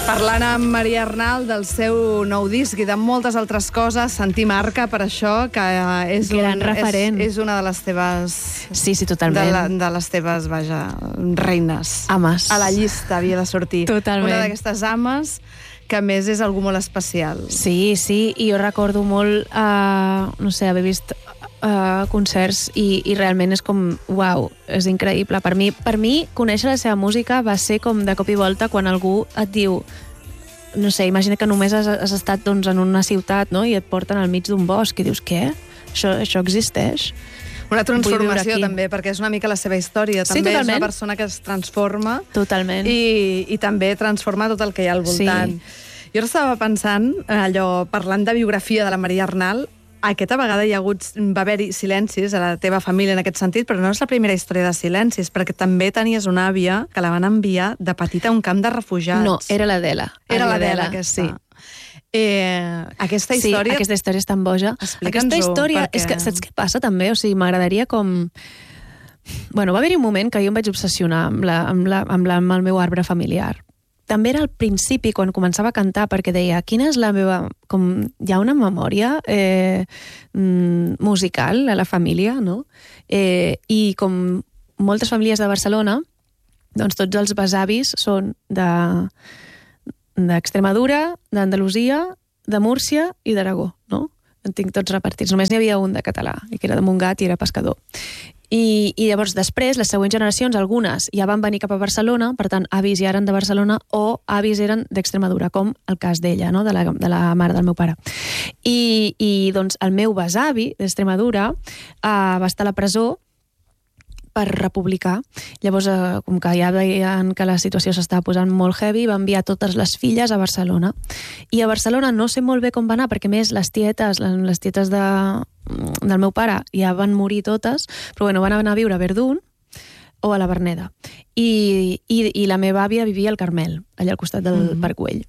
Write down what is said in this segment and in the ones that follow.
Parlant amb Maria Arnal del seu nou disc i de moltes altres coses, Sentir Marca, per això, que és gran referent. És una de les teves... Sí, totalment. De les teves, vaja, reines. Ames. A la llista havia de sortir. Totalment. Una d'aquestes ames que a més és algú molt especial. Sí, i jo recordo molt, no sé, haver vist concerts i realment és com, uau, és increïble. Per mi, conèixer la seva música va ser com de cop i volta quan algú et diu, no sé, imagina que només has estat doncs, en una ciutat, no?, i et porten al mig d'un bosc i dius, què? Això existeix? Una transformació també, perquè és una mica la seva història. Sí, també totalment. És una persona que es transforma. Totalment. I també transforma tot el que hi ha al voltant. Sí. Jo estava pensant, parlant de biografia de la Maria Arnal, aquesta vegada va haver-hi silencis a la teva família en aquest sentit, però no és la primera història de silencis, perquè també tenies una àvia que la van enviar de petita a un camp de refugiats. No, era l'Adela. Era l'Adela, aquesta. Sí. Aquesta història... Sí, aquesta història és tan boja. Aquesta història, perquè... és que saps què passa també? O sigui, m'agradaria com... Bueno, va haver-hi un moment que jo em vaig obsessionar amb el meu arbre familiar. També era al principi, quan començava a cantar, perquè deia, quina és la meva... Com hi ha una memòria musical a la família, no? I com moltes famílies de Barcelona, doncs tots els besavis són d'Extremadura, d'Andalusia, de Múrcia i d'Aragó, no? En tinc tots repartits. Només n'hi havia un de català, que era de Montgat i era pescador. I llavors després, les següents generacions, algunes ja van venir cap a Barcelona, per tant, avis ja eren de Barcelona o avis eren d'Extremadura, com el cas d'ella, no?, de la mare del meu pare. I doncs el meu besavi d'Extremadura va estar a la presó per republicà. Llavors, com que ja veien que la situació s'estava posant molt heavy, va enviar totes les filles a Barcelona. I a Barcelona no sé molt bé com va anar, perquè més les tietes del meu pare ja van morir totes, però bueno, van anar a viure a Verdún o a la Verneda. I la meva àvia vivia al Carmel, allà al costat del Parc Güell.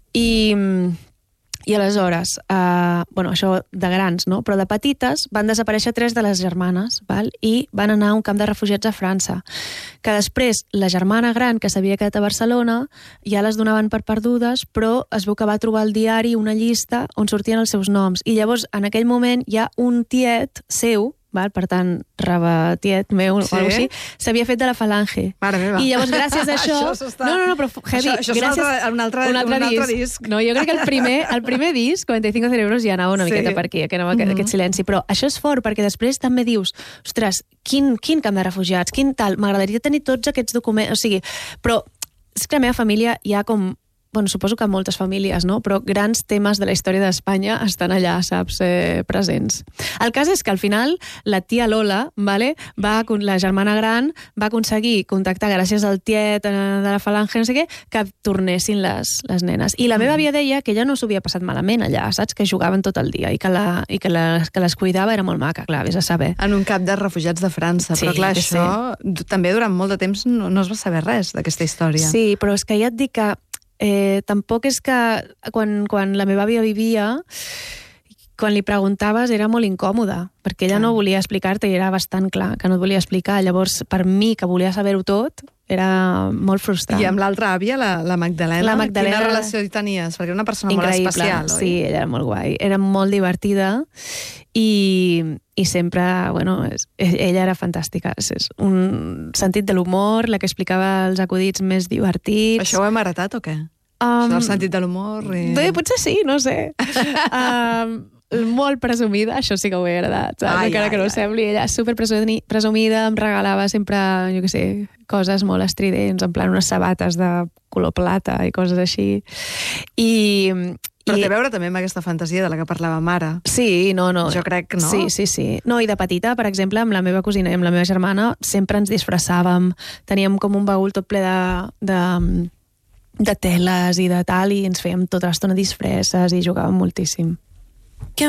I aleshores, bueno, això de grans, no? Però de petites van desaparèixer 3 de les germanes, val? I van anar a un camp de refugiats a França, que després la germana gran, que s'havia quedat a Barcelona, ja les donaven per perdudes, però es veu que va trobar al diari una llista on sortien els seus noms. I llavors, en aquell moment, hi ha un tiet seu, val? Per tant, rebatiet meu o alguna cosa així, s'havia fet de la Falange. Mare meva. I llavors, gràcies a això... No, però heavy. Això és un altre disc. No, jo crec que el primer disc, 45 cerebros, ja anava una miqueta per aquí, que anava aquest silenci. Però això és fort, perquè després també dius, ostres, quin camp de refugiats, quin tal, m'agradaria tenir tots aquests documents, o sigui, però és que la meva família hi ha com... Bueno, suposo que moltes famílies, no? Però grans temes de la història d'Espanya estan allà, saps, presents. El cas és que al final la tia Lola, vale, la germana gran, va aconseguir contactar gràcies al tiet de la Falange, no sé què, que tornessin les nenes. I la meva àvia deia que ella no s'ho havia passat malament allà, saps? Que jugaven tot el dia i que les cuidava, era molt maca, clar, vés a saber. En un camp de refugiats de França, sí, però clar, això també durant molt de temps no es va saber res d'aquesta història. Sí, però és que ja et dic que tampoc és que quan la meva àvia vivia, quan li preguntaves era molt incòmode, perquè ella no volia explicar-te i era bastant clar que no et volia explicar. Llavors, per mi, que volia saber-ho tot, era molt frustrant. I amb l'altra àvia, la Magdalena, quina relació hi tenies? Perquè era una persona increïble, molt especial, oi? Sí, ella era molt guai. Era molt divertida i sempre, bueno, ella era fantàstica. És un sentit de l'humor, la que explicava els acudits més divertits. Això ho hem heretat o què? Això del sentit de l'humor? Potser sí, no sé. Molt presumida, això sí que ho he agradat, encara que no ho sembli. Ella és super presumida, em regalava sempre, jo què sé, coses molt estridents, en plan unes sabates de color plata i coses així. Però té a veure també amb aquesta fantasia de la que parlàvem ara. Sí, no. Jo crec, no? Sí. No, i de petita, per exemple, amb la meva cosina i amb la meva germana, sempre ens disfressàvem, teníem com un baúl tot ple de teles i de tal, i ens fèiem tota l'estona disfresses i jugàvem moltíssim.